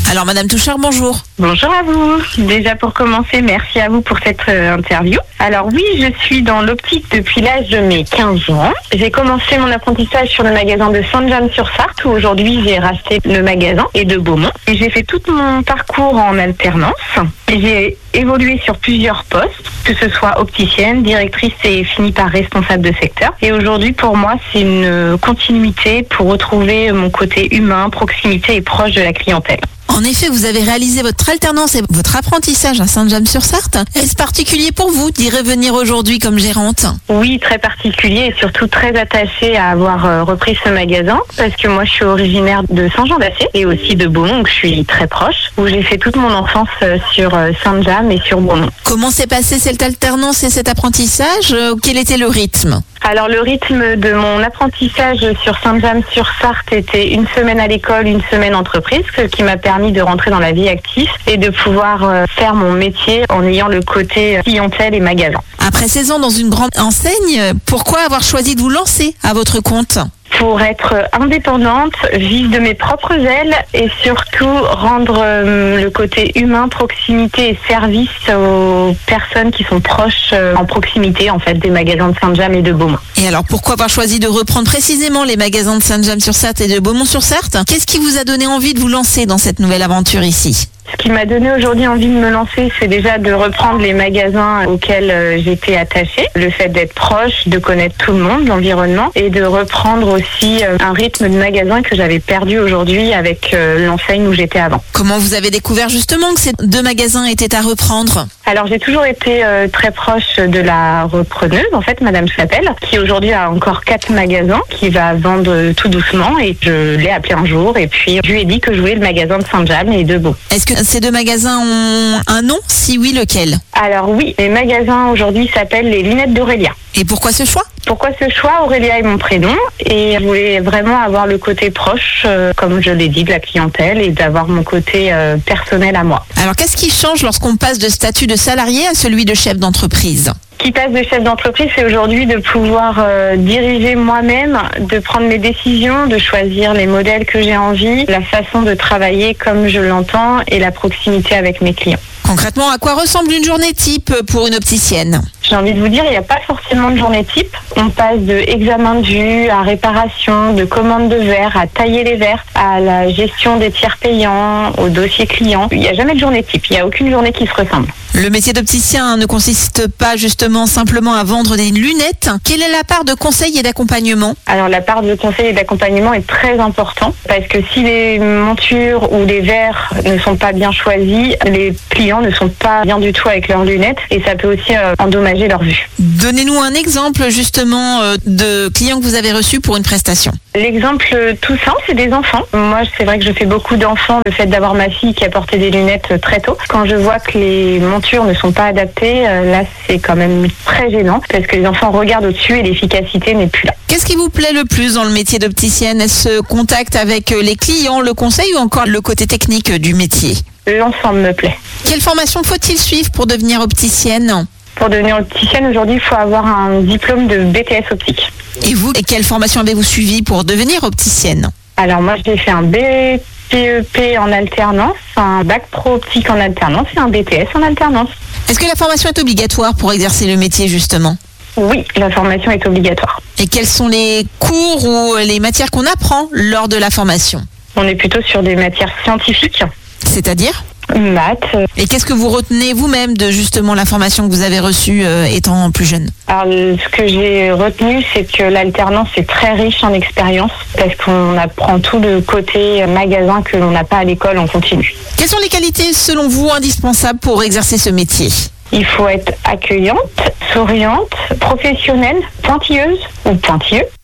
Alors Madame Touchard, bonjour. Bonjour à vous. Déjà pour commencer, merci à vous pour cette interview. Alors oui, je suis dans l'optique depuis l'âge de mes 15 ans. J'ai commencé mon apprentissage sur le magasin de Saint-James-sur-Sarthe où aujourd'hui j'ai racheté le magasin et de Beaumont. Et j'ai fait tout mon parcours en alternance. J'ai évolué sur plusieurs postes, que ce soit opticienne, directrice et fini par responsable de secteur. Et aujourd'hui pour moi c'est une continuité pour retrouver mon côté humain, proximité et proche de la clientèle. En effet, vous avez réalisé votre alternance et votre apprentissage à Saint-James-sur-Sarthe. Est-ce particulier pour vous d'y revenir aujourd'hui comme gérante? Oui, très particulier et surtout très attachée à avoir repris ce magasin parce que moi je suis originaire de Saint-Jean-d'Acier et aussi de Beaumont, donc je suis très proche, où j'ai fait toute mon enfance sur Saint-James et sur Beaumont. Comment s'est passée cette alternance et cet apprentissage? Quel était le rythme? Alors le rythme de mon apprentissage sur Saint-James-sur-Sarthe était une semaine à l'école, une semaine entreprise, ce qui m'a permis de rentrer dans la vie active et de pouvoir faire mon métier en ayant le côté clientèle et magasin. Après 16 ans dans une grande enseigne, pourquoi avoir choisi de vous lancer à votre compte? Pour être indépendante, vivre de mes propres ailes et surtout rendre le côté humain, proximité et service aux personnes qui sont proches en proximité en fait des magasins de Saint-James et de Beaumont. Et alors pourquoi avoir choisi de reprendre précisément les magasins de Saint-James-sur-Sarthe et de Beaumont-sur-Sarthe? Qu'est-ce qui vous a donné envie de vous lancer dans cette nouvelle aventure ici? Ce qui m'a donné aujourd'hui envie de me lancer, c'est déjà de reprendre les magasins auxquels j'étais attachée. Le fait d'être proche, de connaître tout le monde, l'environnement, et de reprendre aussi un rythme de magasin que j'avais perdu aujourd'hui avec l'enseigne où j'étais avant. Comment vous avez découvert justement que ces deux magasins étaient à reprendre? Alors j'ai toujours été très proche de la repreneuse, en fait, Madame Chapelle, qui aujourd'hui a encore 4 magasins, qui va vendre tout doucement, et je l'ai appelé un jour, et puis je lui ai dit que je voulais le magasin de Saint-James et de Beaumont. Est-ce que ces deux magasins ont un nom? Si oui, lequel? Alors oui, les magasins aujourd'hui s'appellent les Lunettes d'Aurélia. Et pourquoi ce choix? Pourquoi ce choix? Aurélia est mon prénom et je voulais vraiment avoir le côté proche, comme je l'ai dit, de la clientèle et d'avoir mon côté personnel à moi. Alors qu'est-ce qui change lorsqu'on passe de statut de salarié à celui de chef d'entreprise? Qui passe de chef d'entreprise, c'est aujourd'hui de pouvoir diriger moi-même, de prendre mes décisions, de choisir les modèles que j'ai envie, la façon de travailler comme je l'entends et la proximité avec mes clients. Concrètement, à quoi ressemble une journée type pour une opticienne? J'ai envie de vous dire, il n'y a pas forcément de journée type. On passe de examen de vue à réparation, de commande de verres, à tailler les verres, à la gestion des tiers payants, au dossier client. Il n'y a jamais de journée type. Il n'y a aucune journée qui se ressemble. Le métier d'opticien ne consiste pas justement simplement à vendre des lunettes. Quelle est la part de conseil et d'accompagnement? Alors la part de conseil et d'accompagnement est très importante parce que si les montures ou les verres ne sont pas bien choisis, les clients ne sont pas bien du tout avec leurs lunettes et ça peut aussi endommager leur vue. Donnez-nous un exemple justement de clients que vous avez reçus pour une prestation. L'exemple tout simple, c'est des enfants. Moi, c'est vrai que je fais beaucoup d'enfants. Le fait d'avoir ma fille qui a porté des lunettes très tôt, quand je vois que les montures ne sont pas adaptées, là, c'est quand même très gênant parce que les enfants regardent au-dessus et l'efficacité n'est plus là. Qu'est-ce qui vous plaît le plus dans le métier d'opticienne? Est-ce ce contact avec les clients, le conseil ou encore le côté technique du métier? L'ensemble me plaît. Quelle formation faut-il suivre pour devenir opticienne? Pour devenir opticienne, aujourd'hui, il faut avoir un diplôme de BTS optique. Et vous, quelle formation avez-vous suivi pour devenir opticienne? Alors moi, j'ai fait un BPEP en alternance, un bac pro optique en alternance et un BTS en alternance. Est-ce que la formation est obligatoire pour exercer le métier justement? Oui, la formation est obligatoire. Et quels sont les cours ou les matières qu'on apprend lors de la formation? On est plutôt sur des matières scientifiques. C'est-à-dire? Maths. Et qu'est-ce que vous retenez vous-même de justement la formation que vous avez reçue étant plus jeune? Alors, ce que j'ai retenu, c'est que l'alternance est très riche en expérience parce qu'on apprend tout le côté magasin que l'on n'a pas à l'école en continu. Quelles sont les qualités, selon vous, indispensables pour exercer ce métier? Il faut être accueillante, souriante, professionnelle, pointilleuse ou pointilleux.